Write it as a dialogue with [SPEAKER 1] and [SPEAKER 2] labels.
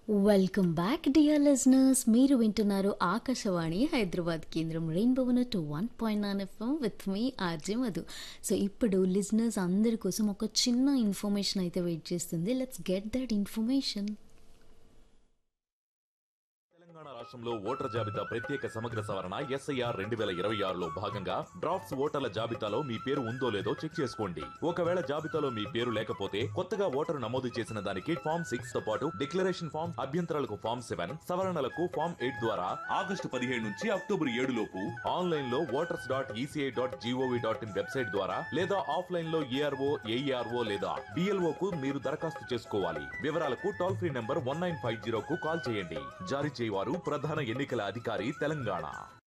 [SPEAKER 1] Welcome back dear listeners. మీరు వింటున్నారు ఆకాశవాణి హైదరాబాద్ కేంద్రం rainbow 101.9 FM with me RJ Madhu. So ఇప్పుడు లిజనర్స్ అందరి కోసం ఒక చిన్న ఇన్ఫర్మేషన్ అయితే వెయిట్ చేస్తుంది. Let's get that information.
[SPEAKER 2] Telangana రాష్ట్రంలో ఓటర్ జాబితా ప్రత్యేక సమగ్ర సవరణ SIR 2026లో భాగంగా డ్రాఫ్ట్స్ ఓటర్ల జాబితాలో మీ పేరు ఉందో లేదో చెక్ చేసుకోండి. ఒకవేళ జాబితాలో మీ పేరు లేకపోతే కొత్తగా ఓటరు నమోదు చేసిన దానికి ఫామ్ 6 తో పాటు డిక్లరేషన్ ఫామ్, అభ్యంతరాలకు ఫామ్ 7, సవరణలకు ఫామ్ 8 ద్వారా ఆగస్టు 17 నుంచి అక్టోబర్ 7 లోపు ఆన్లైన్ లో voters.eci.gov.in వెబ్సైట్ ద్వారా లేదా ఆఫ్లైన్ లో ARO, AERO లేదా BLO కు మీరు దరఖాస్తు చేసుకోవాలి. వివరాలకు టోల్ ఫ్రీ నంబర్ 1950 కు కాల్ చేయండి. జారీ చేయవారు ప్రధాన ఎన్నికల అధికారి తెలంగాణ.